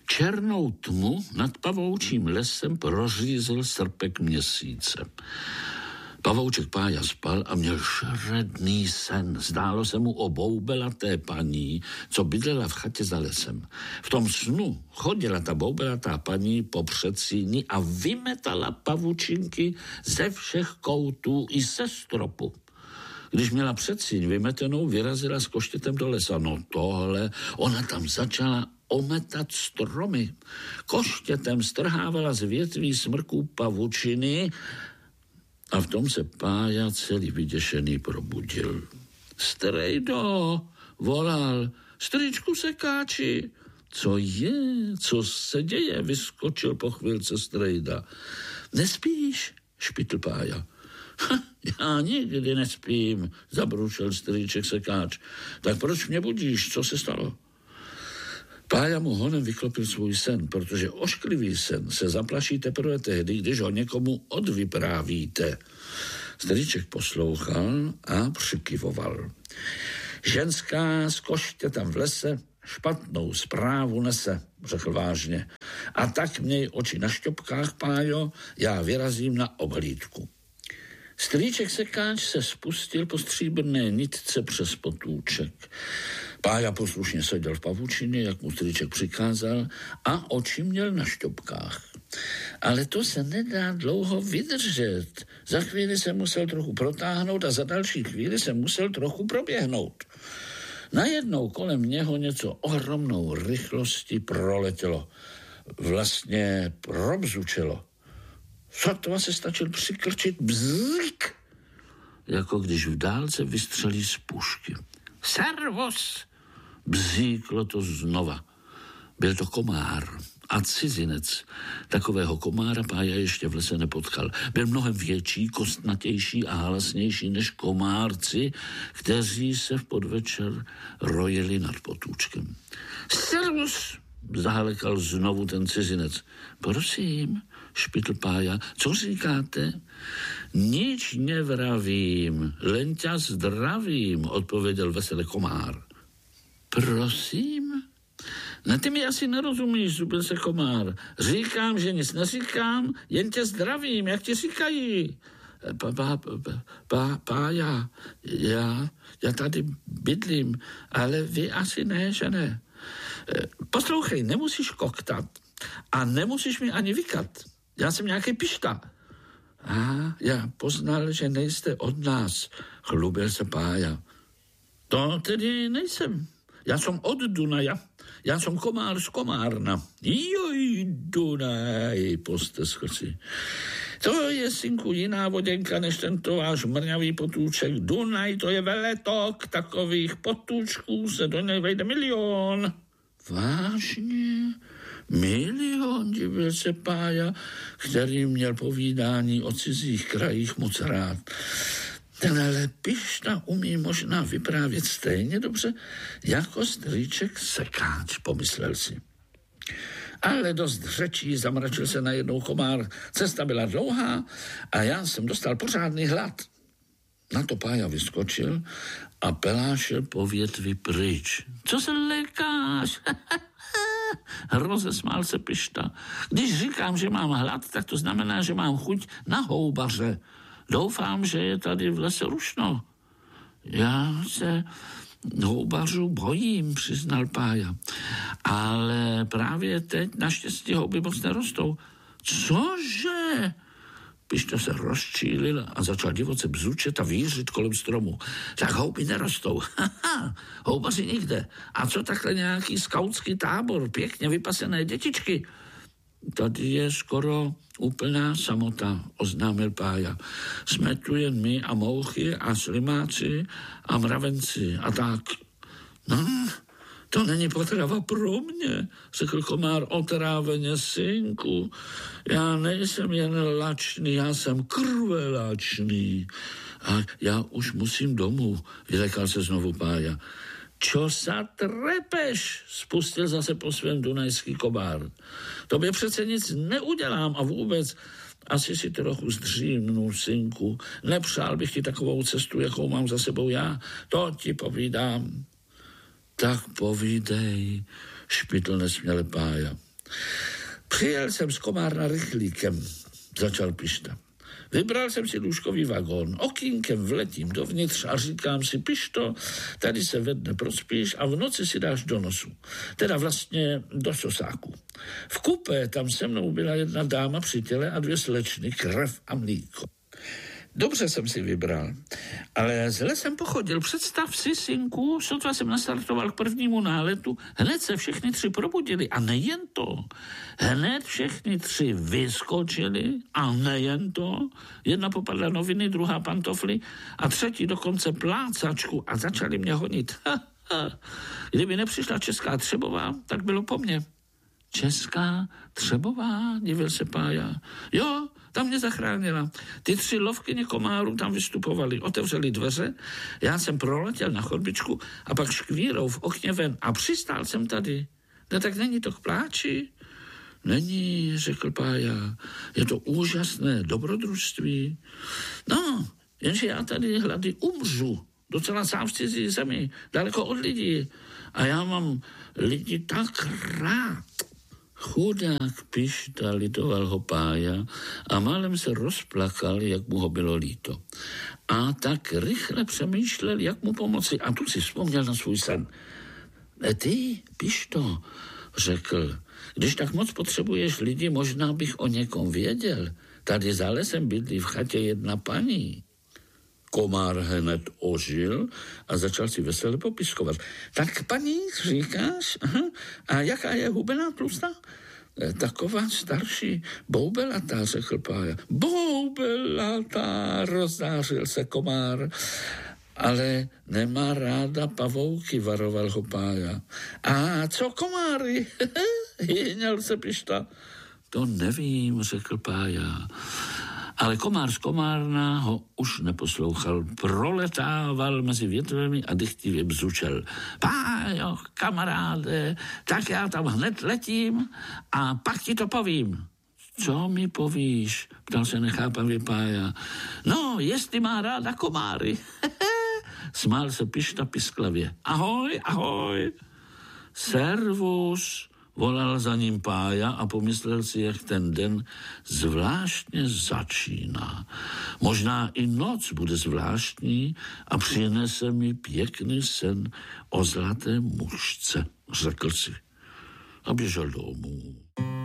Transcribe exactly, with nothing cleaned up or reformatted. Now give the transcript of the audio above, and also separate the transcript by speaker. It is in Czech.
Speaker 1: Černou tmu nad pavoučím lesem prořízl srpek měsíce. Pavouček Pája spal a měl šredný sen. Zdálo se mu o boubelaté paní, co bydlela v chatě za lesem. V tom snu chodila ta boubelatá paní po předsíni a vymetala pavučinky ze všech koutů i ze stropu. Když měla předsíň vymetenou, vyrazila s koštětem do lesa. No tohle, ona tam začala ometat stromy. Koštětem strhávala z větví smrků pavučiny a v tom se Pája celý vyděšený probudil. Strejdo, volal, strýčku sekáči. Co je, co se děje, vyskočil po chvilce Strejda. Nespíš, špitl Pája. Já nikdy nespím, zabručil strýček sekáč. Tak proč mě budíš, co se stalo? Pája mu honem vyklopil svůj sen, protože ošklivý sen se zaplaší teprve tehdy, když ho někomu odvyprávíte. Strýček poslouchal a přikyvoval. Ženská s koštětem v lese špatnou zprávu nese, řekl vážně. A tak měj oči na šťopkách, Pájo, já vyrazím na obhlídku. Strýček sekáč se spustil po stříbrné nitce přes potůček. Pája poslušně seděl v pavučině, jak mu strýček přikázal, a oči měl na šťopkách. Ale to se nedá dlouho vydržet. Za chvíli se musel trochu protáhnout a za další chvíli se musel trochu proběhnout. Najednou kolem něho něco ohromnou rychlostí proletělo. Vlastně probzučelo. Sotva se stačil přikrčit bzik, jako když v dálce vystřelí z pušky. Servus! Bzíklo to znova. Byl to komár a cizinec. Takového komára Pája ještě v lese nepotkal. Byl mnohem větší, kostnatější a hlasnější než komárci, kteří se v podvečer rojili nad potůčkem. Servus! Zahalekal znovu ten cizinec. Prosím, špitl Pája, co říkáte? Nič nevravím, len ťa zdravím, odpověděl veselý komár. Prosím? Na ty mi asi nerozumíš, zubil se komár. Říkám, že nic neříkám, jen tě zdravím, jak ti říkají. Pá, pá, pá, Pája, já, já tady bydlím, ale vy asi ne, že ne. Poslouchej, nemusíš koktat a nemusíš mi ani vykat. Já jsem nějaký pišta. A já poznal, že nejste od nás, chlubil se Pája. To tedy nejsem. Já jsem od Dunaja. Já jsem komár z Komárna. Joj, Dunaj, posteschl si. To je, synku, jiná voděnka než tento váš mrňavý potůček. Dunaj, to je veletok, takových potůčků se do něj vejde milion. Vážně? Milion, divil se Pája, který měl povídání o cizích krajích moc rád. Tenhle pišta umí možná vyprávět stejně dobře jako strýček sekáč, pomyslel si. Ale dost řečí, zamračil se najednou komár. Cesta byla dlouhá a já jsem dostal pořádný hlad. Na to Pája vyskočil a pelášil po větvi pryč. Co se lékáš? Rozesmál se pišta. Když říkám, že mám hlad, tak to znamená, že mám chuť na houbaře. Doufám, že je tady v lese rušno. Já se houbařů bojím, přiznal Pája. Ale právě teď naštěstí houby moc nerostou. Cože? Pišta se rozčílil a začal divoce bzučet a vířit kolem stromu. Tak houby nerostou. Haha, houbaři nikde. A co takhle nějaký skautský tábor, pěkně vypasené dětičky? Tady je skoro úplná samota, oznámil Pája. Jsme tu jen my a mouchy a slimáci a mravenci a tak. No, to není potrava pro mě, řekl komár otráveně, synku. Já nejsem jen lačný, já jsem krvelačný. A já už musím domů, vylekal se znovu Pája. Čo sa trepeš, spustil zase po svém dunajský komár. Tobě přece nic neudělám a vůbec asi si trochu zdřímnu, synku. Nepřál bych ti takovou cestu, jakou mám za sebou já. To ti povídám. Tak povídej, špitl nesměle Pája. Přijel jsem z Komárna rychlíkem, začal Pišta. Vybral jsem si lůžkový vagón, okýnkem vletím dovnitř a říkám si, Pišto, tady se ve dne prospíš a v noci si dáš do nosu. Teda vlastně do sosáku. V kupé tam se mnou byla jedna dáma při těle a dvě slečny, krev a mlíko. Dobře jsem si vybral, ale zle jsem pochodil. Představ si, synku, sotva jsem nastartoval k prvnímu náletu, hned se všechny tři probudili a nejen to. Hned všechny tři vyskočili a nejen to. Jedna popadla noviny, druhá pantofly a třetí dokonce plácačku a začali mě honit. Kdyby nepřišla Česká Třebová, tak bylo po mně. Česká Třebová, divil se Pája. Jo, tam mě zachránila. Ty tři lovkyně komárů tam vystupovali, otevřeli dveře, já jsem proletěl na chodbičku a pak škvírou v okně ven a přistál jsem tady. No tak není to k pláči? Není, řekl Pája. Je to úžasné dobrodružství. No, jenže já tady hlady umřu. Docela sám v cizí zemi, daleko od lidí. A já mám lidi tak rád. Chudák Pišta, litoval ho Pája a málem se rozplakal, jak mu ho bylo líto. A tak rychle přemýšlel, jak mu pomoci. A tu si vzpomněl na svůj sen. Ty, Pišto, řekl, když tak moc potřebuješ lidi, možná bych o někom věděl. Tady za lesem bydlí v chatě jedna paní. Komár hned ožil a začal si veselé popiskovat. Tak paní, říkáš? Aha. A jaká je hubená tlustá? Taková starší, boubelatá, řekl Pája. Boubelatá, rozzářil se Komár. Ale nemá ráda pavouky, varoval ho Pája. A co komáry? Hýněl se Pišta. To nevím, řekl Pája. Ale komár z Komárna ho už neposlouchal. Proletával mezi větvemi a dychtivě bzučel. Pájo, kamaráde, tak já tam hned letím a pak ti to povím. Co mi povíš? Ptal se nechápavě Pája. No, jestli má ráda komáry. Smál se Pišta pisklavě. Ahoj, ahoj. Servus, volal za ním Pája a pomyslel si, jak ten den zvláštně začíná. Možná i noc bude zvláštní a přinese mi pěkný sen o zlaté mužce, řekl si a běžel domů.